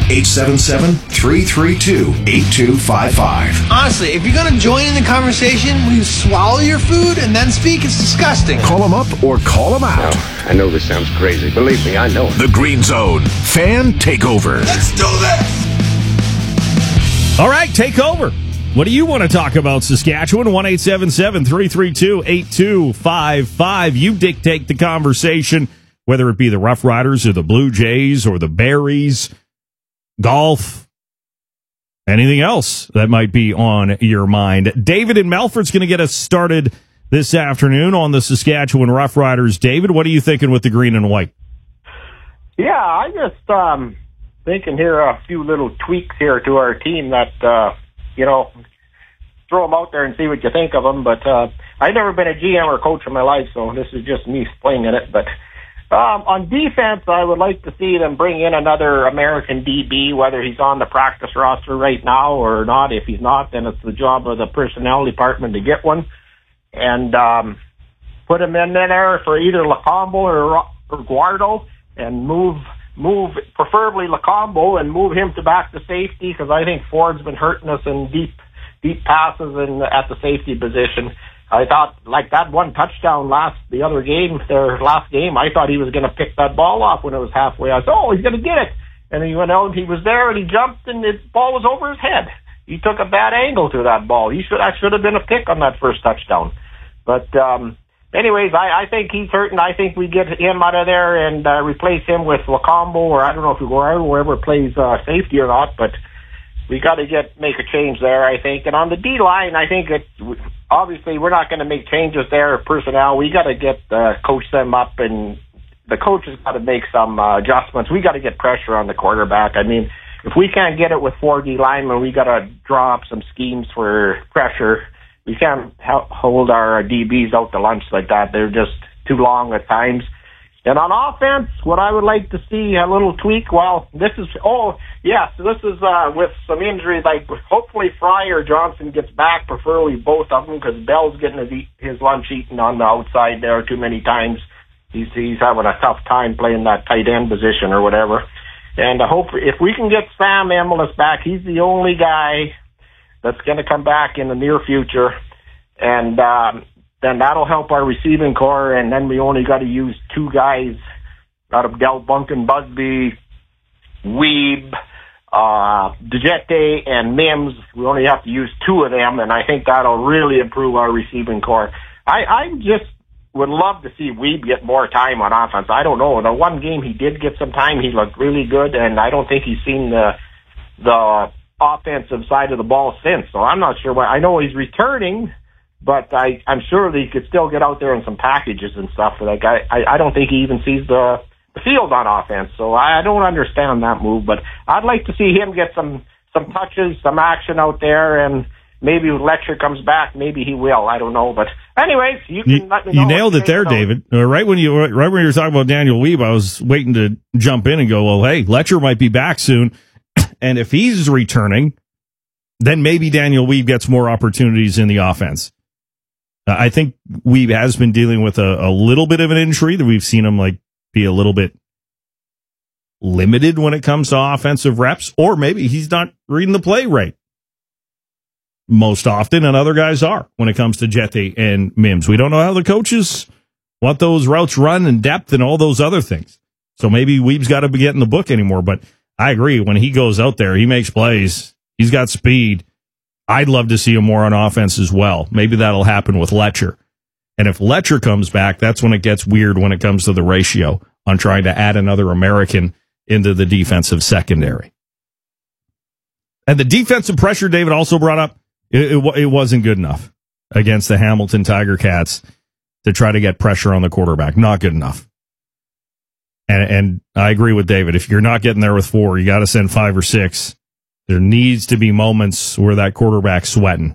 1-877-332-8255. Honestly, if you're going to join in the conversation, will you swallow your food and then speak? It's disgusting. Call them up or call them out. Now, I know this sounds crazy. Believe me, I know it. The Green Zone Fan Takeover. Let's do this! All right, take over. What do you want to talk about, Saskatchewan? 1-877-332-8255. You dictate the conversation, whether it be the Rough Riders or the Blue Jays or the Berries, golf, anything else that might be on your mind. David in Melford's going to get us started this afternoon on the Saskatchewan Rough Riders. David, what are you thinking with the green and white? Yeah, I just thinking here a few little tweaks here to our team that, throw them out there and see what you think of them. But I've never been a GM or coach in my life, so this is just me slinging it. But on defense, I would like to see them bring in another American DB, whether he's on the practice roster right now or not. If he's not, then it's the job of the personnel department to get one. And put him in there for either Lacombo or Guardo and move preferably Lacombo and move him back to safety, because I think Ford's been hurting us in deep passes at the safety position. I thought, like that one touchdown last game, I thought he was going to pick that ball off when it was halfway. I thought, he's going to get it. And he went out, he was there, and he jumped, and the ball was over his head. He took a bad angle to that ball. That should have been a pick on that first touchdown. But anyways, I think he's hurting. I think we get him out of there and replace him with Lacombo, or I don't know if whoever plays safety or not, but we got to make a change there, I think. And on the D-line, I think obviously we're not going to make changes there, personnel. We got to coach them up, and the coaches got to make some adjustments. We got to get pressure on the quarterback. I mean, if we can't get it with 4 D linemen, we got to draw up some schemes for pressure. We can't hold our DBs out to lunch like that. They're just too long at times. And on offense, what I would like to see a little tweak. This is with some injuries. Like hopefully Fry or Johnson gets back, preferably both of them, because Bell's getting his lunch eaten on the outside there too many times. He's having a tough time playing that tight end position or whatever. And I hope if we can get Sam Emilus back, he's the only guy that's going to come back in the near future, and then that'll help our receiving core. And then we only got to use 2 guys out of Del Bunkin, Busby, Weeb, DeJete, and Mims. We only have to use 2 of them, and I think that'll really improve our receiving core. I just would love to see Weeb get more time on offense. I don't know. The one game he did get some time, he looked really good, and I don't think he's seen the offensive side of the ball since. So I'm not sure why. I know he's returning, but I'm sure that he could still get out there in some packages and stuff. Like I don't think he even sees the field on offense. So I don't understand that move, but I'd like to see him get some touches, some action out there, and maybe when Letcher comes back, maybe he will. I don't know. But anyways, you can let me know. You nailed it there, David. Right when you were talking about Daniel Weeb, I was waiting to jump in and go, well, hey, Letcher might be back soon. And if he's returning, then maybe Daniel Weeb gets more opportunities in the offense. I think Weeb has been dealing with a little bit of an injury that we've seen him be a little bit limited when it comes to offensive reps, or maybe he's not reading the play right most often, and other guys are when it comes to Jete and Mims. We don't know how the coaches want those routes run and depth and all those other things. So maybe Weeb's got to be getting the book anymore, but I agree. When he goes out there, he makes plays. He's got speed. I'd love to see him more on offense as well. Maybe that'll happen with Letcher. And if Letcher comes back, that's when it gets weird when it comes to the ratio on trying to add another American into the defensive secondary. And the defensive pressure David also brought up, it wasn't good enough against the Hamilton Tiger Cats to try to get pressure on the quarterback. Not good enough. And I agree with David. If you're not getting there with 4, you got to send 5 or 6. There needs to be moments where that quarterback's sweating.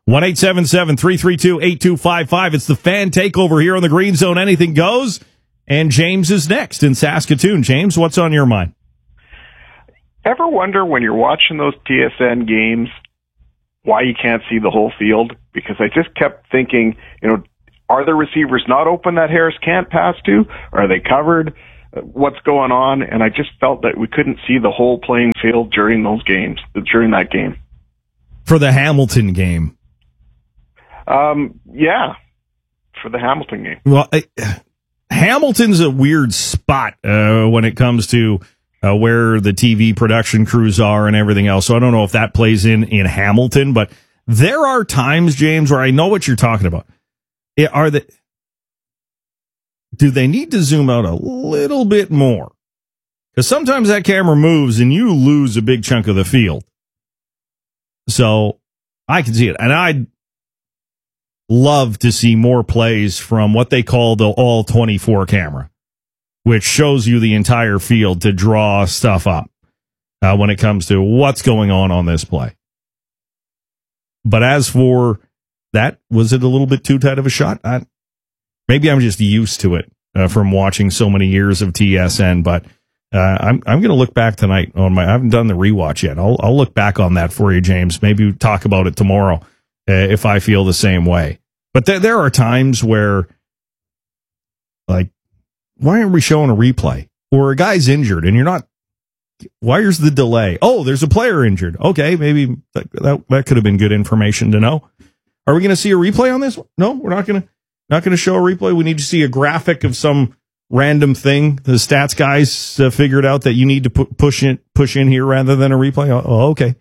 1-877-332-8255. It's the Fan Takeover here on the Green Zone. Anything goes. And James is next in Saskatoon. James, what's on your mind? Ever wonder when you're watching those TSN games why you can't see the whole field? Because I just kept thinking, are the receivers not open that Harris can't pass to? Are they covered? what's going on, and I just felt that we couldn't see the whole playing field during that game. For the Hamilton game. Yeah, for the Hamilton game. Well, Hamilton's a weird spot when it comes to where the TV production crews are and everything else. So I don't know if that plays in Hamilton, but there are times, James, where I know what you're talking about. Do they need to zoom out a little bit more? Because sometimes that camera moves and you lose a big chunk of the field. So I can see it. And I'd love to see more plays from what they call the all 24 camera, which shows you the entire field to draw stuff up when it comes to what's going on this play. But as for that, was it a little bit too tight of a shot? Maybe I'm just used to it from watching so many years of TSN, but I'm going to look back tonight I haven't done the rewatch yet. I'll look back on that for you, James. Maybe talk about it tomorrow if I feel the same way. But there are times where, like, why aren't we showing a replay? Or a guy's injured and you're not. Where's the delay? Oh, there's a player injured. Okay, maybe that could have been good information to know. Are we going to see a replay on this? No, we're not going to show a replay. We need to see a graphic of some random thing the stats guys figured out that you need to push in here rather than a replay. Oh, okay.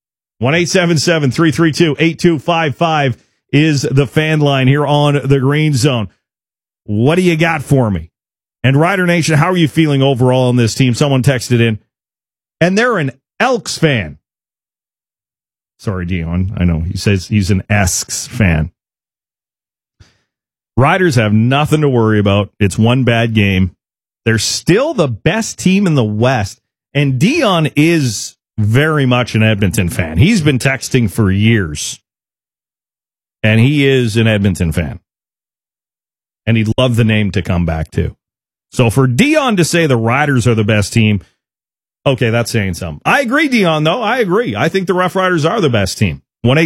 1-877-332-8255 is the fan line here on the Green Zone. What do you got for me? And Rider Nation, how are you feeling overall on this team? Someone texted in, and they're an Elks fan. Sorry, Dion. I know he says he's an Esks fan. Riders have nothing to worry about. It's one bad game. They're still the best team in the West. And Dion is very much an Edmonton fan. He's been texting for years. And he is an Edmonton fan. And he'd love the name to come back to. So for Dion to say the Riders are the best team, okay, that's saying something. I agree, Dion, though. I agree. I think the Rough Riders are the best team.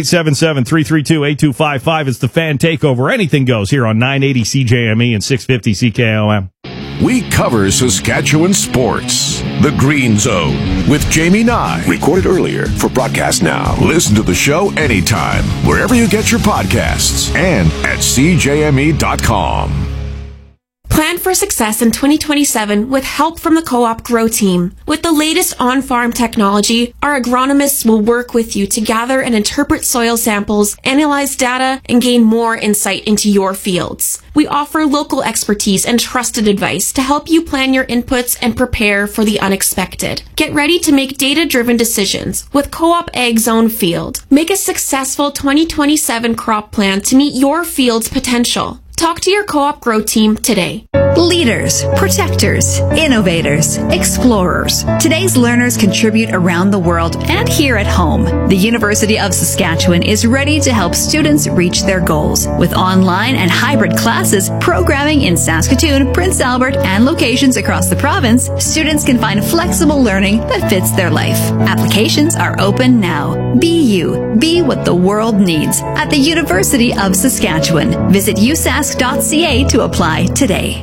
1-877-332-8255. It's the Fan Takeover. Anything goes here on 980 CJME and 650 CKOM. We cover Saskatchewan sports. The Green Zone with Jamie Nye. Recorded earlier for broadcast now. Listen to the show anytime, wherever you get your podcasts, and at CJME.com. Plan for success in 2027 with help from the Co-op Grow team. With the latest on-farm technology, our agronomists will work with you to gather and interpret soil samples, analyze data, and gain more insight into your fields. We offer local expertise and trusted advice to help you plan your inputs and prepare for the unexpected. Get ready to make data-driven decisions with Co-op Ag Zone Field. Make a successful 2027 crop plan to meet your field's potential. Talk to your Co-op Grow team today. Leaders, protectors, innovators, explorers. Today's learners contribute around the world and here at home. The University of Saskatchewan is ready to help students reach their goals. With online and hybrid classes, programming in Saskatoon, Prince Albert, and locations across the province, students can find flexible learning that fits their life. Applications are open now. Be you. Be what the world needs at the University of Saskatchewan. Visit usask.ca to apply today.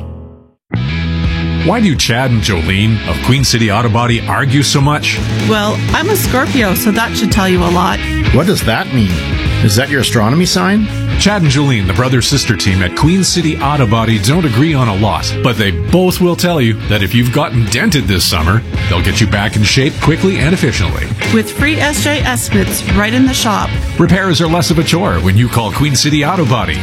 Why do Chad and Jolene of Queen City Auto Body argue so much? Well, I'm a Scorpio, so that should tell you a lot. What does that mean? Is that your astronomy sign? Chad and Jolene, the brother-sister team at Queen City Auto Body, don't agree on a lot, but they both will tell you that if you've gotten dented this summer, they'll get you back in shape quickly and efficiently. With free SJ estimates right in the shop. Repairs are less of a chore when you call Queen City Auto Body,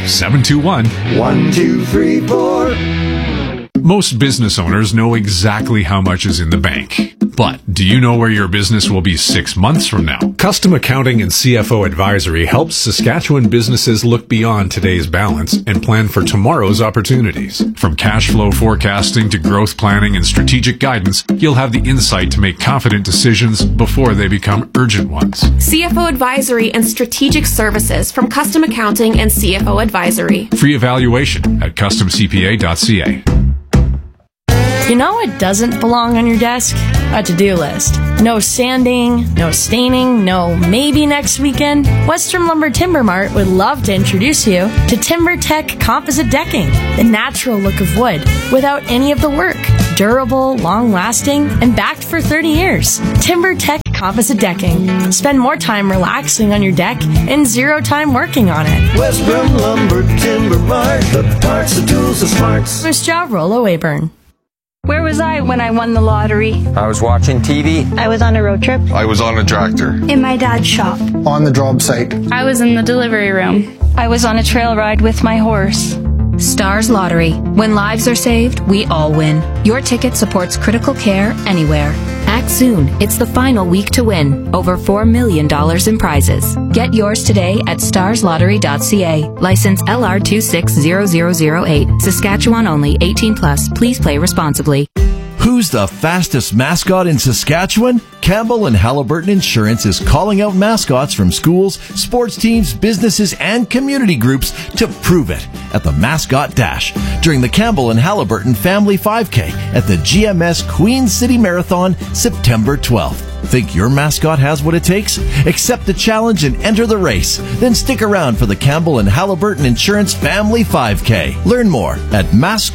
721-1234. Most business owners know exactly how much is in the bank. But do you know where your business will be 6 months from now? Custom Accounting and CFO Advisory helps Saskatchewan businesses look beyond today's balance and plan for tomorrow's opportunities. From cash flow forecasting to growth planning and strategic guidance, you'll have the insight to make confident decisions before they become urgent ones. CFO Advisory and Strategic Services from Custom Accounting and CFO Advisory. Free evaluation at customcpa.ca. You know what doesn't belong on your desk? A to-do list. No sanding, no staining, no maybe next weekend. Western Lumber Timber Mart would love to introduce you to TimberTech Composite Decking, the natural look of wood without any of the work. Durable, long-lasting, and backed for 30 years. TimberTech Composite Decking. Spend more time relaxing on your deck and zero time working on it. West Brim Lumber Timber Mart, the parts, the tools, the smarts. First job, Rollo Weyburn. Where was I when I won the lottery? I was watching TV. I was on a road trip. I was on a tractor. In my dad's shop. On the job site. I was in the delivery room. I was on a trail ride with my horse. Stars Lottery. When lives are saved, we all win. Your ticket supports critical care anywhere. Act soon. It's the final week to win. Over $4 million in prizes. Get yours today at starslottery.ca. License LR260008. Saskatchewan only. 18+. Please play responsibly. Who's the fastest mascot in Saskatchewan? Campbell and Halliburton Insurance is calling out mascots from schools, sports teams, businesses, and community groups to prove it at the Mascot Dash during the Campbell and Halliburton Family 5K at the GMS Queen City Marathon, September 12th. Think your mascot has what it takes? Accept the challenge and enter the race. Then stick around for the Campbell and Halliburton Insurance Family 5K. Learn more at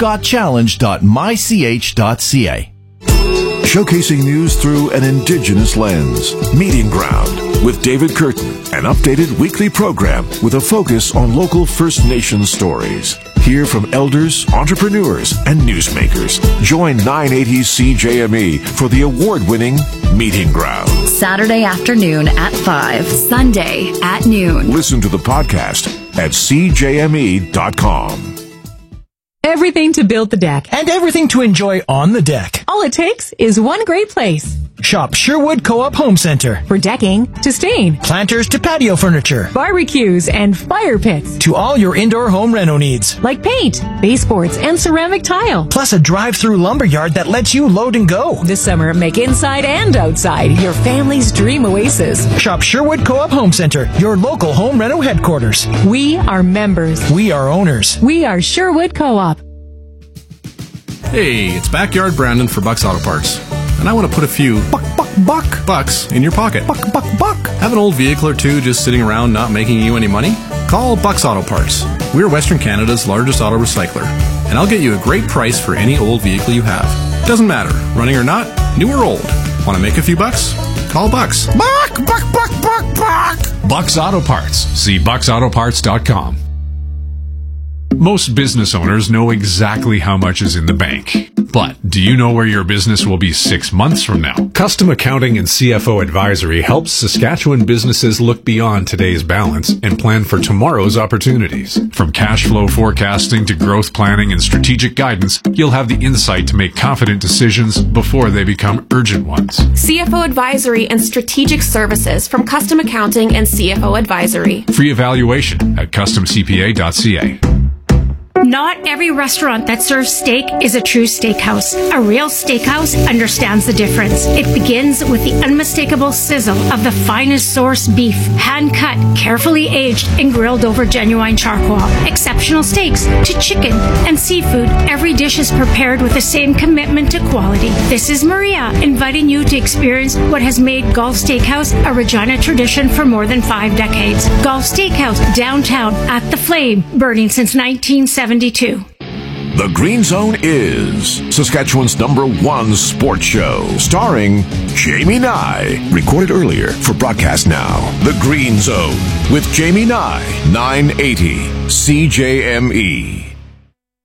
mascotchallenge.mych.ca. Showcasing news through an Indigenous lens. Meeting Ground with David Curtin, an updated weekly program with a focus on local First Nations stories. Hear from elders, entrepreneurs, and newsmakers. Join 980 CJME for the award-winning Meeting Ground. Saturday afternoon at 5, Sunday at noon. Listen to the podcast at cjme.com. Everything to build the deck. And everything to enjoy on the deck. All it takes is one great place. Shop Sherwood Co-op Home Center. For decking to stain. Planters to patio furniture. Barbecues and fire pits. To all your indoor home reno needs. Like paint, baseboards, and ceramic tile. Plus a drive-through lumberyard that lets you load and go. This summer, make inside and outside your family's dream oasis. Shop Sherwood Co-op Home Center, your local home reno headquarters. We are members. We are owners. We are Sherwood Co-op. Hey, it's Backyard Brandon for Bucks Auto Parts. And I want to put a few bucks in your pocket. Buck. Have an old vehicle or two just sitting around not making you any money? Call Bucks Auto Parts. We're Western Canada's largest auto recycler. And I'll get you a great price for any old vehicle you have. Doesn't matter, running or not, new or old. Want to make a few bucks? Call Bucks. Buck. Bucks Auto Parts. See bucksautoparts.com. Most business owners know exactly how much is in the bank. But do you know where your business will be 6 months from now? Custom Accounting and CFO Advisory helps Saskatchewan businesses look beyond today's balance and plan for tomorrow's opportunities. From cash flow forecasting to growth planning and strategic guidance, you'll have the insight to make confident decisions before they become urgent ones. CFO Advisory and Strategic Services from Custom Accounting and CFO Advisory. Free evaluation at customcpa.ca. Not every restaurant that serves steak is a true steakhouse. A real steakhouse understands the difference. It begins with the unmistakable sizzle of the finest source beef, hand-cut, carefully aged, and grilled over genuine charcoal. Exceptional steaks to chicken and seafood, every dish is prepared with the same commitment to quality. This is Maria, inviting you to experience what has made Gulf Steakhouse a Regina tradition for more than 5 decades. Gulf Steakhouse, downtown, at the Flame, burning since 1972. The Green Zone is Saskatchewan's #1 sports show, starring Jamie Nye. Recorded earlier for broadcast now. The Green Zone with Jamie Nye, 980 CJME.